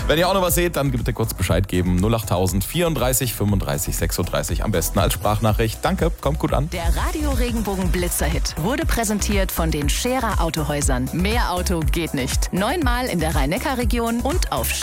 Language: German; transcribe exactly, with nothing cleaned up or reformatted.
Wenn ihr auch noch was seht, dann bitte kurz Bescheid geben. null achttausend vierunddreißig fünfunddreißig sechsunddreißig. Am besten als Sprachnachricht. Danke, kommt gut an. Der Radio Regenbogen Blitzerhit wurde präsentiert von den Scherer Autohäusern. Mehr Auto geht nicht. Neunmal in der Rhein-Neckar-Region und auf